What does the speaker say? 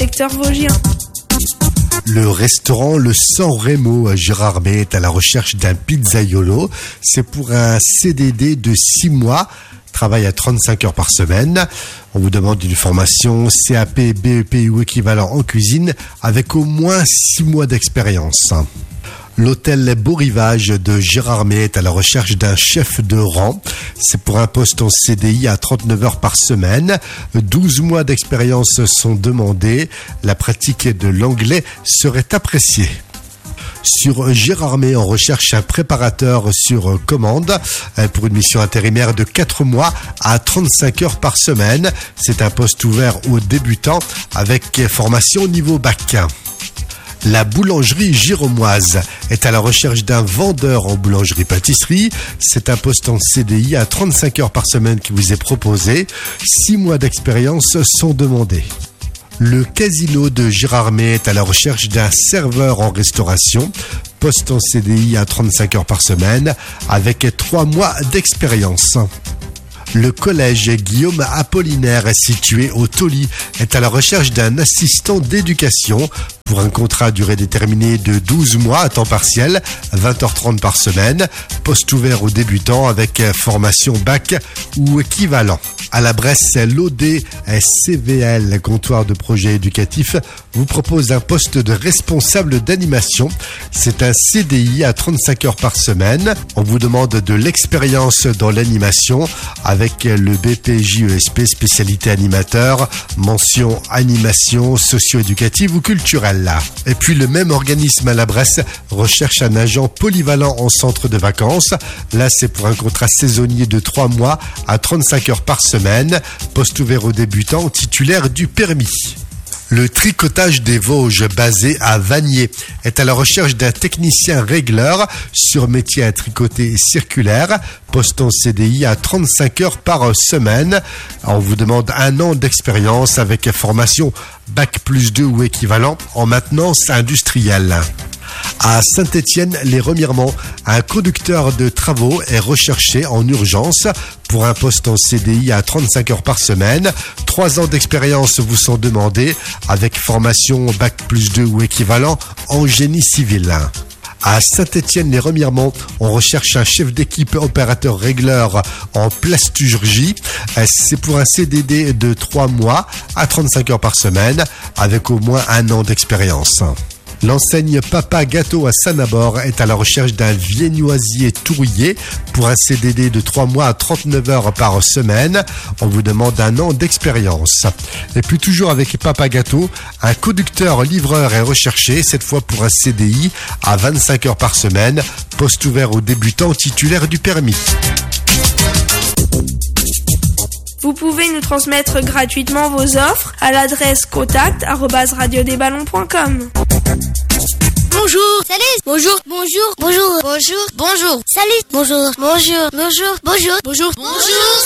secteur vosgien. Le restaurant Le San Remo à Gérardmer est à la recherche d'un pizzaiolo. C'est pour un CDD de 6 mois. Travail à 35 heures par semaine. On vous demande une formation CAP, BEP ou équivalent en cuisine avec au moins 6 mois d'expérience. L'hôtel Beau Rivage de Gérardmer est à la recherche d'un chef de rang. C'est pour un poste en CDI à 39 heures par semaine. 12 mois d'expérience sont demandés. La pratique de l'anglais serait appréciée. Sur Gérardmer, on recherche un préparateur sur commande pour une mission intérimaire de 4 mois à 35 heures par semaine. C'est un poste ouvert aux débutants avec formation niveau bac. La boulangerie Giromoise est à la recherche d'un vendeur en boulangerie-pâtisserie. C'est un poste en CDI à 35 heures par semaine qui vous est proposé. 6 mois d'expérience sont demandés. Le casino de Gérardmer est à la recherche d'un serveur en restauration. Poste en CDI à 35 heures par semaine avec 3 mois d'expérience. Le collège Guillaume Apollinaire, situé au Tauly, est à la recherche d'un assistant d'éducation pour un contrat à durée déterminée de 12 mois à temps partiel, 20h30 par semaine, poste ouvert aux débutants avec formation bac ou équivalent. À la Bresse, l'OD CVL, comptoir de projet éducatif, vous propose un poste de responsable d'animation. C'est un CDI à 35 heures par semaine. On vous demande de l'expérience dans l'animation avec le BPJESP spécialité animateur, mention animation socio-éducative ou culturelle. Et puis le même organisme à la Bresse recherche un agent polyvalent en centre de vacances. Là, c'est pour un contrat saisonnier de 3 mois à 35 heures par semaine. Poste ouvert aux débutants titulaires du permis. Le tricotage des Vosges, basé à Vanier, est à la recherche d'un technicien régleur sur métier à tricoter circulaire. Poste en CDI à 35 heures par semaine. On vous demande 1 an d'expérience avec formation Bac+2 ou équivalent en maintenance industrielle. À Saint-Étienne-les-Remiremont, un conducteur de travaux est recherché en urgence pour un poste en CDI à 35 heures par semaine. 3 ans d'expérience vous sont demandés avec formation Bac+2 ou équivalent en génie civil. À Saint-Étienne-les-Remiremont, on recherche un chef d'équipe opérateur régleur en plasturgie. C'est pour un CDD de 3 mois à 35 heures par semaine avec au moins 1 an d'expérience. L'enseigne Papa Gâteau à Saint-Nabord est à la recherche d'un viennoisier tourrier pour un CDD de 3 mois à 39 heures par semaine. On vous demande 1 an d'expérience. Et puis toujours avec Papa Gâteau, un conducteur livreur est recherché, cette fois pour un CDI à 25 heures par semaine. Poste ouvert aux débutants titulaires du permis. Vous pouvez nous transmettre gratuitement vos offres à l'adresse contact@radiodesballons.com. Bonjour. Salut. Bonjour. Bonjour. Bonjour. Bonjour. Bonjour. Salut. Bonjour. Bonjour. Bonjour. Bonjour. Bonjour. Bonjour.